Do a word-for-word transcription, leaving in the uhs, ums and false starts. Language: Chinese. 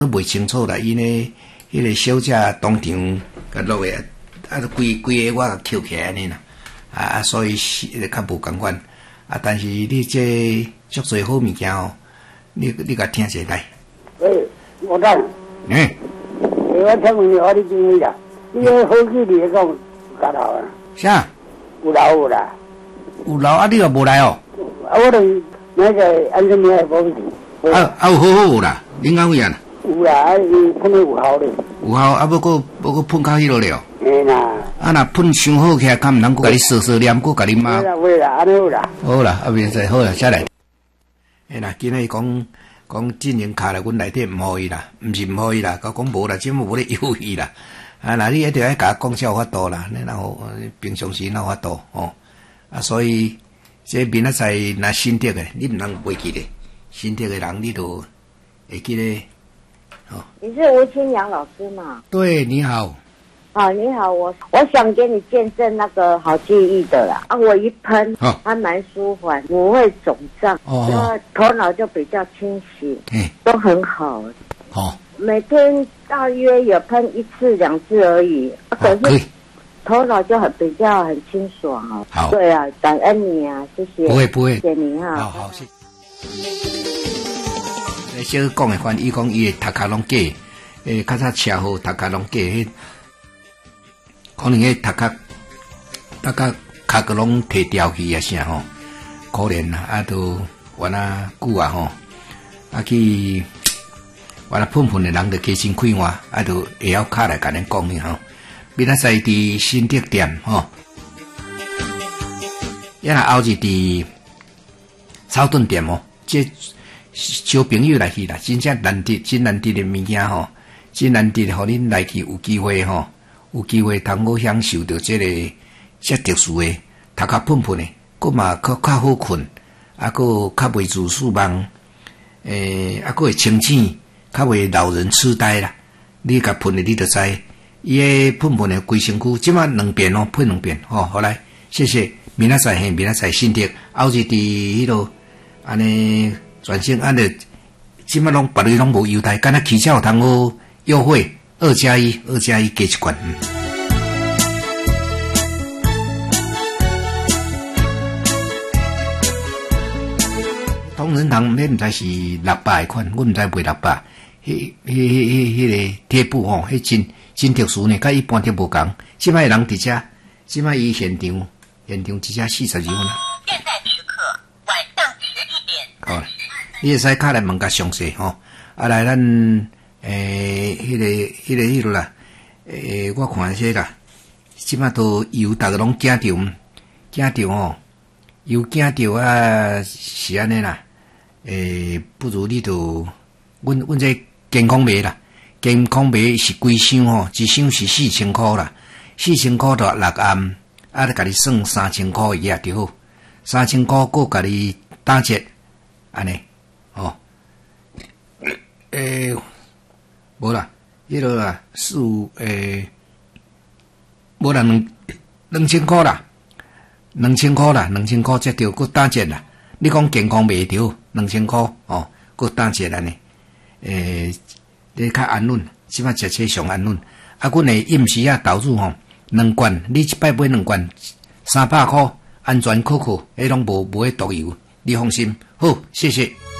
都袂清楚啦，伊呢，迄个小姐当场甲落个，啊，规规个我甲扣起来安尼啦，啊啊，所以是较无共款，啊，但是你这足侪好物件哦，你你甲听一下来。 喂，我讲， 嗯， 我请问你，我你经理啦，你个好几年讲家头啊？ 啥？ 有老有啦。 有老啊，你又无来哦？ 啊，我哋那个安怎样保险？ 啊啊，有好好有啦，恁讲有啊？ 有啦，啊，伊喷的有效咧。 有效啊，要搁要搁喷到迄落了。 嘿啦。啊， 若喷伤好起来，敢毋通搁甲你烧烧念，搁甲你骂。 会啦会啦，安尼好啦。 好啦，啊，袂使好啦，下来。哎啦，今日讲讲进行卡来，阮内底毋予伊啦，毋是毋予伊啦，甲讲无啦，即么无咧犹豫啦。啊，那你一定要甲我讲才有法度啦，你然后平常时哪有法度哦？啊，所以这明仔载若新竹的，你毋通袂记咧。新竹的人，你都会记咧。哦， 你是吴清扬老师吗？ 对，你好。 啊，你好，我我想给你见证那个好记忆的啦。啊，我一喷，哦，还蛮舒缓，不会肿胀，哦，然后头脑就比较清晰，嗯，都很好。 好， 每天大约有喷一次两次而已，啊，可是头脑就很比较很清爽哦。 好， 对啊，感恩你啊，谢谢。 不会不会， 谢谢你哈。 好好谢。诶，小讲的款，伊讲伊的头壳拢假，诶，较早车祸头壳拢假，迄可能迄头壳头壳壳个拢摕掉去啊啥吼，可怜啊，啊都原啊久啊吼，啊去原来喷喷的人就加身快活，啊都会晓卡来甲恁讲呢吼。明仔载伫新竹店吼，也若后日伫草顿店哦，这小朋友来去啦，真正难得真难得的物件吼，真难得，互恁来去有机会吼，有机会通好享受到这个遮特殊的头壳喷喷的，佫嘛较较好困，啊佫较袂自数梦，诶，啊佫会清醒，较袂老人痴呆啦。你甲喷的你就知，伊个喷喷的规身躯，即马两遍哦，喷两遍吼，好来，谢谢。明仔载嘿，明仔载新竹，后日伫迄落安尼全省安尼，即马拢别里拢无优待，敢若汽车有通好优惠，二加一，二加一加一罐。嗯同仁堂迄毋知是六百款，阮毋知卖六百，迄迄迄迄迄个贴布吼，迄真真特殊呢，甲一般贴无共。即摆人伫遮，即摆伊现场现场只只四十二分啦。现在时刻晚上十一点。好，你会使卡来问较详细吼。啊来咱诶，迄、那个迄、那个迄落啦，诶，我看些啦，即摆都油逐个拢惊着，惊着吼，油惊着啊，是安尼啦。诶，不如你就，阮阮这健康码啦，健康码是几箱吼？一箱是四千块啦，四千块就六暗，啊，就甲你算三千块也就好，三千块够甲你打折，安尼，哦，诶，无啦，迄落啦，四诶，无啦两两千块啦，两千块啦，两千块才着够打折啦。你讲健康袂着两千块哦，佮打折安尼，诶，你较安稳，即摆食车上安稳。啊，阮诶饮食啊投入吼，两罐，你一摆买两罐，三百块，安全可靠，迄拢无无迄毒油，你放心。好，谢谢。